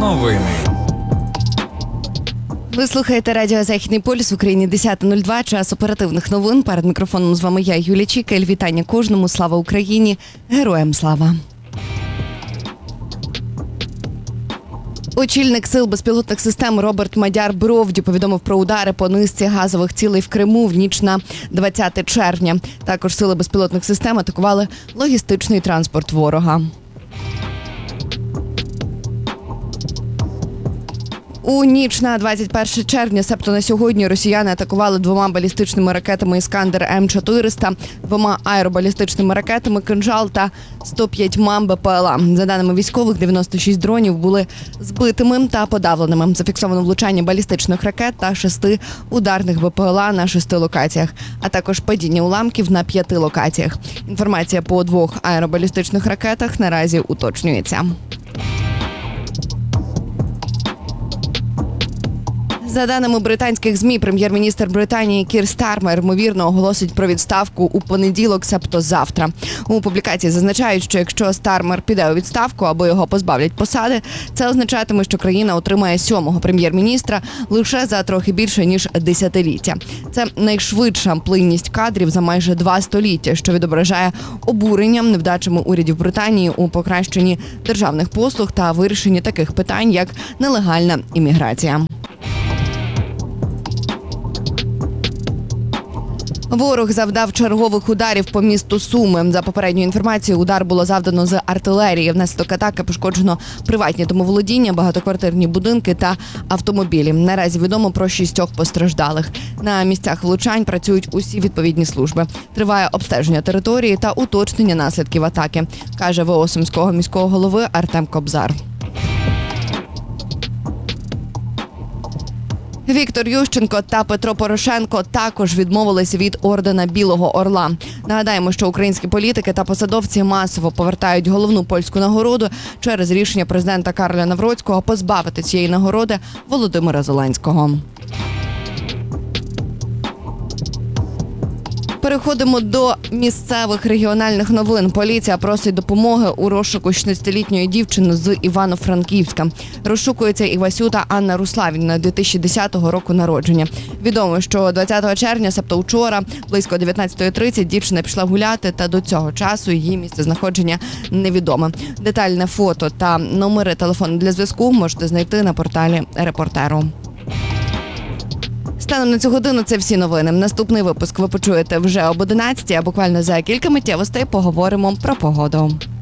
Новини. Ви слухаєте радіо «Західний полюс» в Україні 10:02. Час оперативних новин. Перед мікрофоном з вами я, Юлія Чікель. Вітання кожному. Слава Україні. Героям слава. Очільник сил безпілотних систем Роберт Мадяр-Бровді повідомив про удари по низці газових цілей в Криму в ніч на 20 червня. Також сили безпілотних систем атакували логістичний транспорт ворога. У ніч на 21 червня, себто на сьогодні, росіяни атакували 2 балістичними ракетами «Іскандер М-400», 2 аеробалістичними ракетами «Кинжал» та 105 БПЛА. За даними військових, 96 дронів були збитими та подавленими. Зафіксовано влучання балістичних ракет та 6 ударних БПЛА на 6 локаціях, а також падіння уламків на 5 локаціях. Інформація по 2 аеробалістичних ракетах наразі уточнюється. За даними британських ЗМІ, прем'єр-міністр Британії Кір Стармер ймовірно оголосить про відставку у понеділок, себто завтра. У публікації зазначають, що якщо Стармер піде у відставку або його позбавлять посади, це означатиме, що країна отримає 7-го прем'єр-міністра лише за трохи більше ніж десятиліття. Це найшвидша плинність кадрів за майже 2 століття, що відображає обурення невдачами урядів Британії у покращенні державних послуг та вирішенні таких питань, як нелегальна імміграція. Ворог завдав чергових ударів по місту Суми. За попередньою інформацією, удар було завдано з артилерії. Внаслідок атаки пошкоджено приватні домоволодіння, багатоквартирні будинки та автомобілі. Наразі відомо про 6 постраждалих. На місцях влучань працюють усі відповідні служби. Триває обстеження території та уточнення наслідків атаки, каже ВО Сумського міського голови Артем Кобзар. Віктор Ющенко та Петро Порошенко також відмовилися від ордена Білого Орла. Нагадаємо, що українські політики та посадовці масово повертають головну польську нагороду через рішення президента Кароля Навроцького позбавити цієї нагороди Володимира Зеленського. Переходимо до місцевих регіональних новин. Поліція просить допомоги у розшуку 16-літньої дівчини з Івано-Франківська. Розшукується Івасюта Анна Руславівна, 2010 року народження. Відомо, що 20 червня, себто вчора, близько 19:30, дівчина пішла гуляти, та до цього часу її місцезнаходження невідоме. Детальне фото та номери телефону для зв'язку можете знайти на порталі «Репортеру». Станом на цю годину це всі новини. Наступний випуск ви почуєте вже об 11:00, а буквально за кілька миттєвостей поговоримо про погоду.